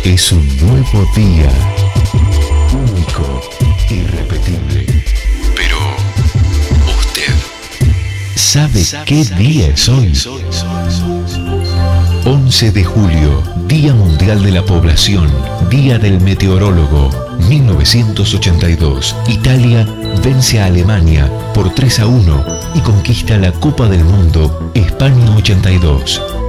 Es un nuevo día, único, irrepetible. Pero, ¿usted sabe qué día es hoy? 11 de julio, Día Mundial de la Población, Día del Meteorólogo, 1982. Italia vence a Alemania por 3-1 y conquista la Copa del Mundo España 82.